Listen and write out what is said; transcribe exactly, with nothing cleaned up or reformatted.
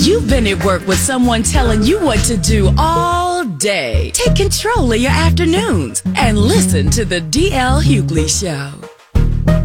You've been at work with someone telling you what to do all day. Take control of your afternoons and listen to the D L Hughley Show.